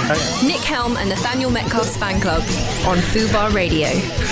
Nick Helm and Nathaniel Metcalf's fan club on Fubar Radio.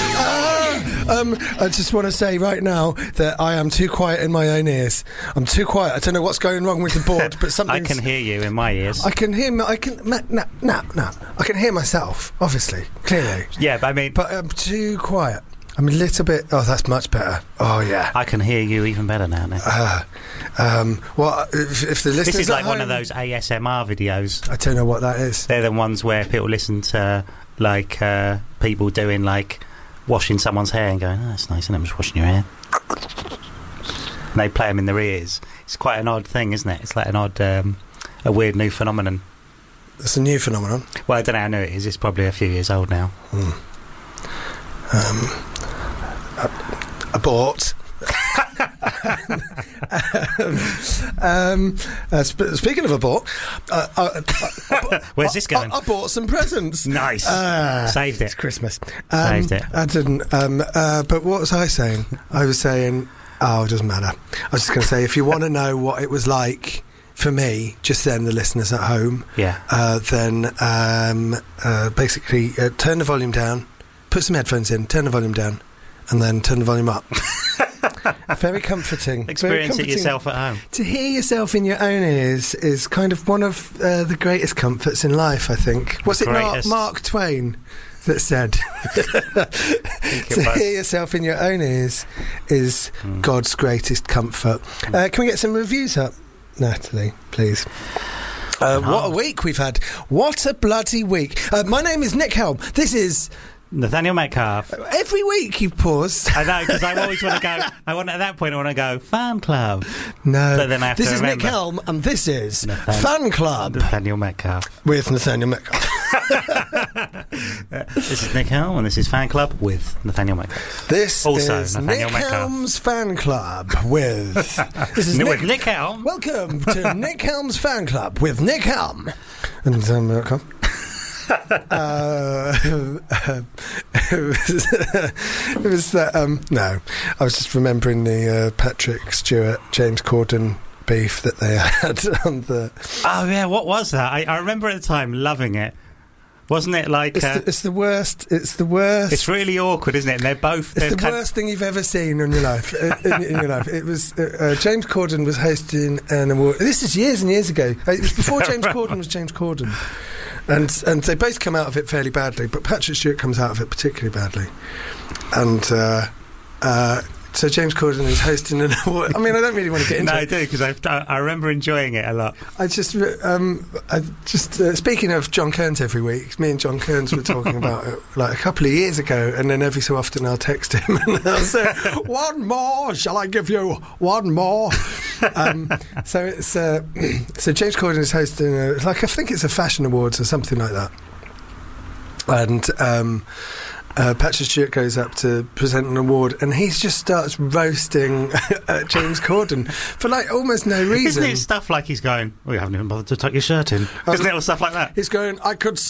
I just want to say right now that I am too quiet in my own ears. I'm too quiet. I don't know what's going wrong with the board, but something. I can hear you in my ears. I can hear. I can hear myself, obviously, clearly. Yeah, but I'm too quiet. I'm a little bit. Oh, that's much better. Oh, yeah. I can hear you even better now, Nick. Well, if the listeners this is like home, one of those ASMR videos. I don't know what that is. They're the ones where people listen to people doing washing someone's hair and going, "Oh, that's nice, and I'm just washing your hair." And they play them in their ears. It's quite an odd thing, isn't it? It's like an odd, a weird new phenomenon. It's a new phenomenon. Well, I don't know how new it is. It's probably a few years old now. Abort. Speaking of abort, where's this going? I bought some presents. Nice. Saved it. It's Christmas. Saved it. I didn't. But what was I saying? I was saying, it doesn't matter. I was just going to say, if you want to know what it was like for me, just then, the listeners at home, then basically turn the volume down, put some headphones in, turn the volume down, and then turn the volume up. Very comforting. Experience it yourself at home. To hear yourself in your own ears is kind of one of the greatest comforts in life, I think. Was it not Mark Twain that said to hear yourself in your own ears is God's greatest comfort? Can we get some reviews up, Natalie, please? What a week we've had. What a bloody week. My name is Nick Helm. This is Nathaniel Metcalf. Every week you pause. I know, because I always want to go. At that point I want to go fan club. No, but then I have this to is remember. Nick Helm, and this is fan club. Nathaniel Metcalf with Nathaniel Metcalf. This is Nick Helm, and this is fan club with Nathaniel Metcalf. This also is Nathaniel Nick Helm's fan club with. This is with Nick Helm. Welcome to Nick Helm's fan club with Nick Helm and Nathaniel Metcalf. It was that. No, I was just remembering the Patrick Stewart, James Corden beef that they had on the. Oh yeah, what was that? I remember at the time loving it. Wasn't it like? It's the worst. It's the worst. It's really awkward, isn't it? And they're both. It's the worst thing you've ever seen in your life. in your life, it was James Corden was hosting an award. This is years and years ago. It was before James Corden was James Corden. And they both come out of it fairly badly, but Patrick Stewart comes out of it particularly badly. And so James Corden is hosting an award. I mean, I don't really want to get into it. No, I do, because I remember enjoying it a lot. I just speaking of John Kearns every week, me and John Kearns were talking about it like a couple of years ago, and then every so often I'll text him and I'll say, "One more, shall I give you one more?" So it's so James Corden is hosting I think it's a fashion awards or something like that, and Patrick Stewart goes up to present an award, and he just starts roasting James Corden for almost no reason. Isn't it stuff like he's going, "Oh, you haven't even bothered to tuck your shirt in"? Isn't it all stuff like that? He's going, "I could